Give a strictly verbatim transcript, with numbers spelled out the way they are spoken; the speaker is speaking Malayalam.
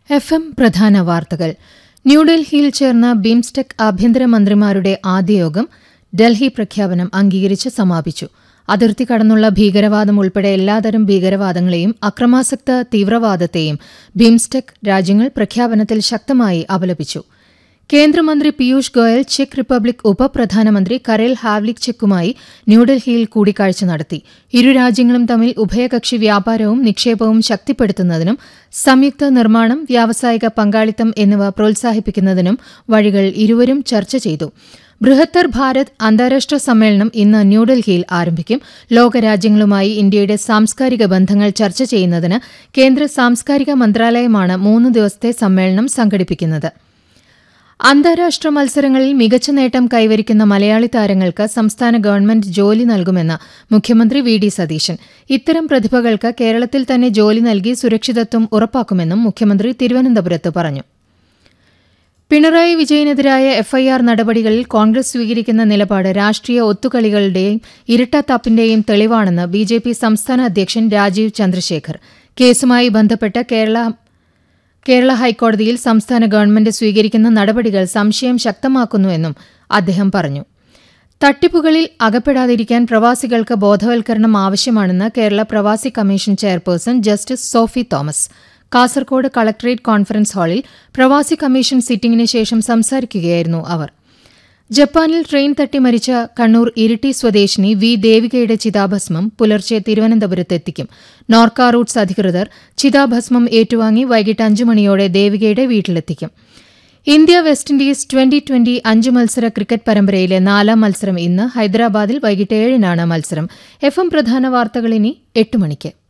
എഫ് എം പ്രധാന വാർത്തകൾ. ന്യൂഡൽഹിയിൽ ചേർന്ന ബിംസ്റ്റെക് ആഭ്യന്തരമന്ത്രിമാരുടെ ആദ്യ യോഗം ഡൽഹി പ്രഖ്യാപനം അംഗീകരിച്ച് സമാപിച്ചു. അതിർത്തി കടന്നുള്ള ഭീകരവാദം ഉൾപ്പെടെ എല്ലാതരം ഭീകരവാദങ്ങളെയും അക്രമാസക്ത തീവ്രവാദത്തെയും ബിംസ്റ്റെക് രാജ്യങ്ങൾ പ്രഖ്യാപനത്തിൽ ശക്തമായി അപലപിച്ചു. കേന്ദ്രമന്ത്രി പീയൂഷ് ഗോയൽ ചെക്ക് റിപ്പബ്ലിക് ഉപപ്രധാനമന്ത്രി കരേൽ ഹാവ്ലിക്ചെക്കുമായി ന്യൂഡൽഹിയിൽ കൂടിക്കാഴ്ച നടത്തി. ഇരു രാജ്യങ്ങളും തമ്മിൽ ഉഭയകക്ഷി വ്യാപാരവും നിക്ഷേപവും ശക്തിപ്പെടുത്തുന്നതിനും സംയുക്ത നിർമ്മാണം, വ്യാവസായിക പങ്കാളിത്തം എന്നിവ പ്രോത്സാഹിപ്പിക്കുന്നതിനും വഴികൾ ഇരുവരും ചർച്ച ചെയ്തു. ബൃഹത്തർ ഭാരത് അന്താരാഷ്ട്ര സമ്മേളനം ഇന്ന് ന്യൂഡൽഹിയിൽ ആരംഭിക്കും. ലോകരാജ്യങ്ങളുമായി ഇന്ത്യയുടെ സാംസ്കാരിക ബന്ധങ്ങൾ ചർച്ച ചെയ്യുന്നതിന് കേന്ദ്ര സാംസ്കാരിക മന്ത്രാലയമാണ് മൂന്ന് ദിവസത്തെ സമ്മേളനം സംഘടിപ്പിക്കുന്നത്. അന്താരാഷ്ട്ര മത്സരങ്ങളിൽ മികച്ച നേട്ടം കൈവരിക്കുന്ന മലയാളി താരങ്ങൾക്ക് സംസ്ഥാന ഗവൺമെന്റ് ജോലി നൽകുമെന്ന് മുഖ്യമന്ത്രി വി ഡി സതീശൻ. ഇത്തരം പ്രതിഭകൾക്ക് കേരളത്തിൽ തന്നെ ജോലി നൽകി സുരക്ഷിതത്വം ഉറപ്പാക്കുമെന്നും മുഖ്യമന്ത്രി തിരുവനന്തപുരത്ത് പറഞ്ഞു. പിണറായി വിജയനെതിരായ എഫ്ഐആർ നടപടികളിൽ കോൺഗ്രസ് സ്വീകരിക്കുന്ന നിലപാട് രാഷ്ട്രീയ ഒത്തുകളികളുടെയും ഇരട്ടത്താപ്പിന്റെയും തെളിവാണെന്ന് ബിജെപി സംസ്ഥാന അധ്യക്ഷൻ രാജീവ് ചന്ദ്രശേഖർ. കേസുമായി ബന്ധപ്പെട്ട് കേരള കേരള ഹൈക്കോടതിയിൽ സംസ്ഥാന ഗവൺമെന്റ് സ്വീകരിക്കുന്ന നടപടികൾ സംശയം ശക്തമാക്കുന്നുവെന്നും അദ്ദേഹം പറഞ്ഞു. തട്ടിപ്പുകളിൽ അകപ്പെടാതിരിക്കാൻ പ്രവാസികൾക്ക് ബോധവൽക്കരണം ആവശ്യമാണെന്ന് കേരള പ്രവാസി commission chairperson justice Sophy Thomas. Kasaragod collectorate conference ഹാളിൽ പ്രവാസി കമ്മീഷൻ സിറ്റിംഗിന് ശേഷം സംസാരിക്കുകയായിരുന്നു അവർ. ജപ്പാനിൽ ട്രെയിൻ തട്ടി മരിച്ച കണ്ണൂർ ഇരിട്ടി സ്വദേശിനി വി ദേവികയുടെ ചിതാഭസ്മം പുലർച്ചെ തിരുവനന്തപുരത്തെത്തിക്കും. നോർക്ക റൂട്ട്സ് അധികൃതർ ചിതാഭസ്മം ഏറ്റുവാങ്ങി വൈകിട്ട് അഞ്ചു മണിയോടെ ദേവികയുടെ വീട്ടിലെത്തിക്കും. India west Indies twenty twenty അഞ്ച് മത്സര ക്രിക്കറ്റ് പരമ്പരയിലെ നാലാം മത്സരം ഇന്ന് ഹൈദരാബാദിൽ വൈകിട്ട് ഏഴിനാണ് മത്സരം. എഫ് എം പ്രധാന വാർത്തകൾ ഇനി എട്ട് മണിക്ക്.